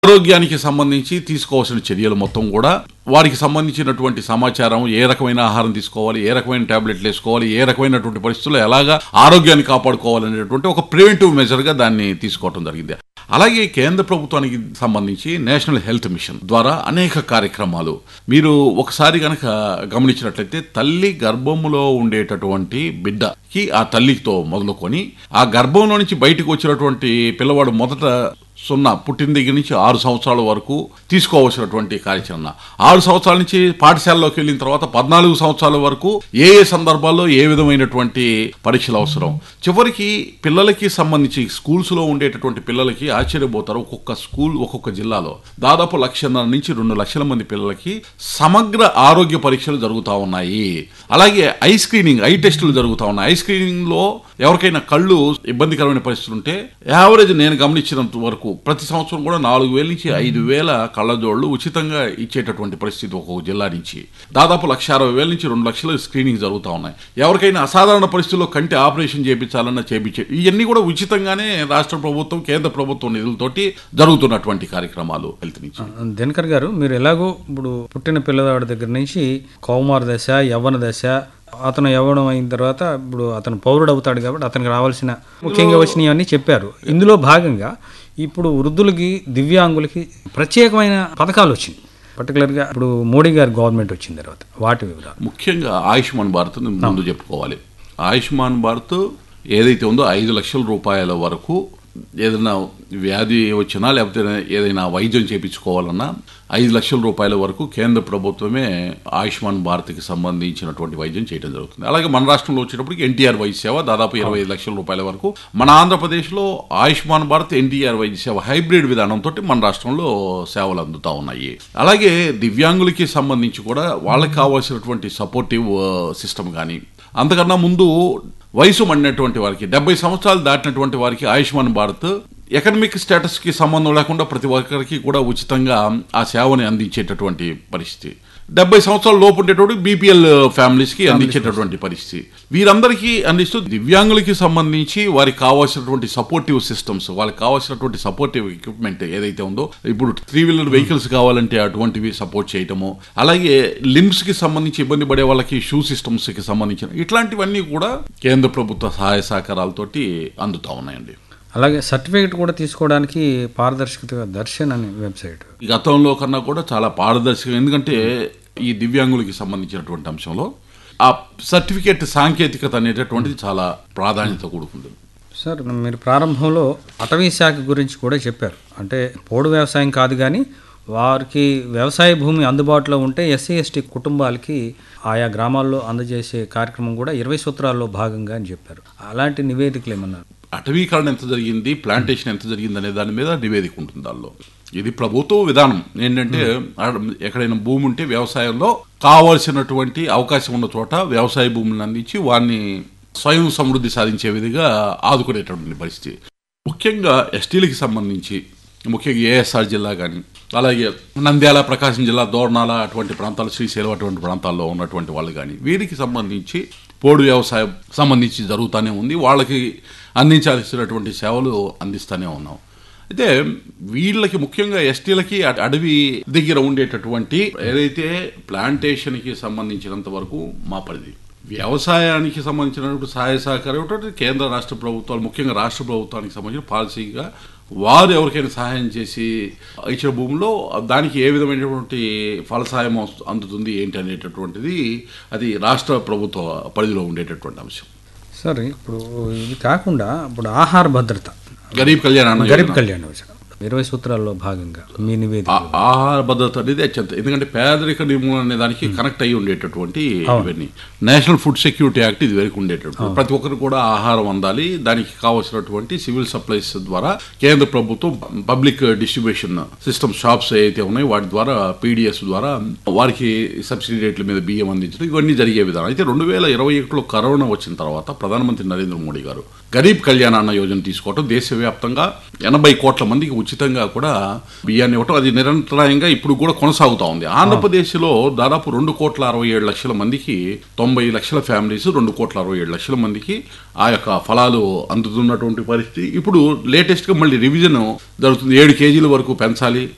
ఆరోగ్యానికి సంబంధించి తీసుకోవాల్సిన చర్యలు మొత్తం కూడా వారికి సంబంధించినటువంటి సమాచారం, ఏ రకమైన ఆహారం తీసుకోవాలి, ఏ రకమైన టాబ్లెట్లు వేసుకోవాలి, ఏ రకమైనటువంటి పరిస్థితుల్లో ఎలాగా ఆరోగ్యాన్ని కాపాడుకోవాలనేటువంటి ఒక ప్రివెంటివ్ మెజర్గా దాన్ని తీసుకోవడం జరిగింది. అలాగే కేంద్ర ప్రభుత్వానికి సంబంధించి నేషనల్ హెల్త్ మిషన్ ద్వారా అనేక కార్యక్రమాలు మీరు ఒకసారి కనుక గమనించినట్లయితే తల్లి గర్భంలో ఉండేటటువంటి బిడ్డకి ఆ తల్లితో మొదలుకొని ఆ గర్భంలో నుంచి బయటకు వచ్చినటువంటి పిల్లవాడు మొదట పుట్టిన దగ్గర నుంచి 6 సంవత్సరాల వరకు తీసుకోవాల్సినటువంటి కార్యాచరణ, 6 సంవత్సరాల నుంచి పాఠశాలలోకి వెళ్ళిన తర్వాత 14 సంవత్సరాల వరకు ఏ సందర్భాల్లో ఏ విధమైనటువంటి పరీక్షలు అవసరం, చివరికి పిల్లలకి సంబంధించి స్కూల్స్లో ఉండేటటువంటి పిల్లలకి ఆశ్చర్యపోతారు. ఒక్కొక్క స్కూల్ ఒక్కొక్క జిల్లాలో దాదాపు 1.5 నుంచి 2 లక్షల మంది పిల్లలకి సమగ్ర ఆరోగ్య పరీక్షలు జరుగుతూ ఉన్నాయి. అలాగే ఐ స్క్రీనింగ్, ఐ టెస్టులు జరుగుతూ ఉన్నాయి. ఐ స్క్రీనింగ్లో ఎవరికైనా కళ్ళు ఇబ్బందికరమైన పరిస్థితులు ఉంటే యావరేజ్ నేను గమనించినంత వరకు ప్రతి సంవత్సరం కూడా 4,000 నుంచి 5,000 కళ్ళజోళ్లు ఉచితంగా ఇచ్చేటటువంటి పరిస్థితి ఒక్కొక్క జిల్లా నుంచి. దాదాపు 1,60,000 నుంచి 2 లక్షల స్క్రీనింగ్ జరుగుతూ ఉన్నాయి. ఎవరికైనా అసాధారణ పరిస్థితుల్లో కంటి ఆపరేషన్ చేయించాలన్నా చేయించే ఇవన్నీ కూడా ఉచితంగానే రాష్ట్ర ప్రభుత్వం, కేంద్ర ప్రభుత్వం నిధులతోటి జరుగుతున్నటువంటి కార్యక్రమాలు హెల్త్ నుంచి. దినకర్ గారు, మీరు ఎలాగో ఇప్పుడు పుట్టిన పిల్లవాడి దగ్గర నుంచి కౌమార దశ, యవ్వన దశ, అతను యవ్వనం అయిన తర్వాత ఇప్పుడు అతను పౌరుడు అవుతాడు కాబట్టి అతనికి రావాల్సిన ముఖ్యంగా వచ్చినవన్నీ చెప్పారు. ఇందులో భాగంగా ఇప్పుడు వృద్ధులకి, దివ్యాంగులకి ప్రత్యేకమైన పథకాలు వచ్చినాయి. పర్టికులర్గా ఇప్పుడు మోడీ గారి గవర్నమెంట్ వచ్చిన తర్వాత వాటి వివరాలు. ముఖ్యంగా ఆయుష్మాన్ భారత్ ముందు చెప్పుకోవాలి. ఆయుష్మాన్ భారత్ ఏదైతే ఉందో 5 లక్షల రూపాయల వరకు ఏదైనా వ్యాధి వచ్చినా లేకపోతే ఏదైనా వైద్యం చేయించుకోవాలన్నా 5 లక్షల రూపాయల వరకు కేంద్ర ప్రభుత్వమే ఆయుష్మాన్ భారత్కి సంబంధించినటువంటి వైద్యం చేయడం జరుగుతుంది. అలాగే మన రాష్ట్రంలో వచ్చేటప్పటికి ఎన్టీఆర్ వైద్య సేవ దాదాపు 25 లక్షల రూపాయల వరకు, మన ఆంధ్రప్రదేశ్లో ఆయుష్మాన్ భారత్, ఎన్టీఆర్ వైద్య సేవ హైబ్రిడ్ విధానంతో మన రాష్ట్రంలో సేవలు అందుతూ ఉన్నాయి. అలాగే దివ్యాంగులకి సంబంధించి కూడా వాళ్ళకి కావాల్సినటువంటి సపోర్టివ్ సిస్టమ్ కానీ, అంతకన్నా ముందు వయసు మడినటువంటి వారికి 70 సంవత్సరాలు దాటినటువంటి వారికి ఆయుష్మాన్ భారత్ ఎకనమిక్ స్టేటస్కి సంబంధం లేకుండా ప్రతి ఒక్కరికి కూడా ఉచితంగా ఆ సేవని అందించేటటువంటి పరిస్థితి. 70 సంవత్సరాల లోపు ఉండేటువంటి బీపీఎల్ ఫ్యామిలీస్కి అందించేటటువంటి పరిస్థితి. వీరందరికీ అందిస్తూ దివ్యాంగులకి సంబంధించి వారికి కావాల్సినటువంటి సపోర్టివ్ సిస్టమ్స్, వాళ్ళకి కావాల్సినటువంటి సపోర్టివ్ ఎక్విప్మెంట్ ఏదైతే ఉందో, ఇప్పుడు 3 వీలర్ వెహికల్స్ కావాలంటే అటువంటివి సపోర్ట్ చేయటము, అలాగే లిమ్స్కి సంబంధించి ఇబ్బంది పడే వాళ్ళకి షూ సిస్టమ్స్కి సంబంధించిన ఇట్లాంటివన్నీ కూడా కేంద్ర ప్రభుత్వ సహాయ సహకారాలతోటి అందుతూ ఉన్నాయండి. అలాగే సర్టిఫికేట్ కూడా తీసుకోవడానికి పారదర్శకత దర్శన్ అనే వెబ్సైట్ గతంలో కన్నా కూడా చాలా పారదర్శకం. ఎందుకంటే ఈ దివ్యాంగులకి సంబంధించినటువంటి అంశంలో ఆ సర్టిఫికేట్ సాంకేతికత అనేటటువంటిది చాలా ప్రాధాన్యత కూడుకుంటుంది. సార్, మీరు ప్రారంభంలో అటవీ శాఖ గురించి కూడా చెప్పారు. అంటే పోడు వ్యవసాయం కాదు కానీ వారికి వ్యవసాయ భూమి అందుబాటులో ఉంటే ఎస్సీ ఎస్టీ కుటుంబాలకి ఆయా గ్రామాల్లో అందజేసే కార్యక్రమం కూడా 20 సూత్రాల్లో భాగంగా అని చెప్పారు. అలాంటి నివేదికలు ఏమన్నారు? అటవీకరణ ఎంత జరిగింది, ప్లాంటేషన్ ఎంత జరిగింది అనే దాని మీద నివేదిక ఉంటుంది దానిలో. ఇది ప్రభుత్వ విధానం ఏంటంటే ఎక్కడైనా భూమి ఉంటే వ్యవసాయంలో కావాల్సినటువంటి అవకాశం ఉన్న చోట వ్యవసాయ భూములను అందించి వారిని స్వయం సమృద్ధి సాధించే విధిగా ఆదుకునేటటువంటి పరిస్థితి. ముఖ్యంగా ఎస్టీలకి సంబంధించి ముఖ్యంగా ఏఎస్ఆర్ జిల్లా కానీ, అలాగే నంద్యాల, ప్రకాశం జిల్లా, దోర్నాల అటువంటి ప్రాంతాలు, శ్రీశైలం అటువంటి ప్రాంతాల్లో ఉన్నటువంటి వాళ్ళు కానీ వీరికి సంబంధించి పోడు వ్యవసాయం సంబంధించి జరుగుతూనే ఉంది. వాళ్ళకి అందించాల్సినటువంటి సేవలు అందిస్తూనే ఉన్నాం. అయితే వీళ్ళకి ముఖ్యంగా ఎస్టీలకి అడవి దగ్గర ఉండేటటువంటి ఏదైతే ప్లాంటేషన్కి సంబంధించినంత వరకు మా పరిధి, వ్యవసాయానికి సంబంధించినటువంటి సహాయ సహకారం కేంద్ర రాష్ట్ర ప్రభుత్వాలు, ముఖ్యంగా రాష్ట్ర ప్రభుత్వానికి సంబంధించిన పాలసీగా వారు ఎవరికైనా సహాయం చేసి ఇచ్చిన భూమిలో దానికి ఏ విధమైనటువంటి ఫలసాయం అందుతుంది ఏంటి అనేటటువంటిది అది రాష్ట్ర ప్రభుత్వ పరిధిలో ఉండేటటువంటి అంశం. సరే, ఇప్పుడు ఇది కాకుండా ఇప్పుడు ఆహార భద్రత, గరీబ్ కళ్యాణ్ 20 సూత్రాల్లో భాగంగా మీ నివేదిక. ఆహార భద్రత అనేది అత్యంత, ఎందుకంటే పేదరిక నిర్మూలన అనే దానికి కనెక్ట్ అయ్యి ఉండేటటువంటి ఇవన్నీ నేషనల్ ఫుడ్ సెక్యూరిటీ యాక్ట్ ఇది వరకు ఉండేటటువంటి ప్రతి ఒక్కరు కూడా ఆహారం అందాలి. దానికి కావాల్సినటువంటి సివిల్ సప్లైస్ ద్వారా కేంద్ర ప్రభుత్వం పబ్లిక్ డిస్ట్రిబ్యూషన్ సిస్టమ్ షాప్స్ ఏవైతే ఉన్నాయో వాటి ద్వారా పీడిఎస్ ద్వారా వారికి సబ్సిడీ రేట్ల మీద బియ్యం అందించడం ఇవన్నీ జరిగే విధానం. అయితే 2021లో కరోనా వచ్చిన తర్వాత ప్రధానమంత్రి నరేంద్ర మోడీ గారు గరీబ్ కళ్యాణ్ అన్న యోజన తీసుకోవటం, దేశవ్యాప్తంగా 80 కోట్ల మందికి ఉచితంగా కూడా బియ్యాన్ని ఇవ్వటం, అది నిరంతరాయంగా ఇప్పుడు కూడా కొనసాగుతూ ఉంది. ఆంధ్రప్రదేశ్లో దాదాపు 2,67,00,000 మందికి, 90 లక్షల ఫ్యామిలీస్, 2,67,00,000 మందికి ఆ యొక్క ఫలాలు అందుతున్నటువంటి పరిస్థితి. ఇప్పుడు లేటెస్ట్గా మళ్ళీ రివిజన్ జరుగుతుంది. 7 కేజీల వరకు పెంచాలి,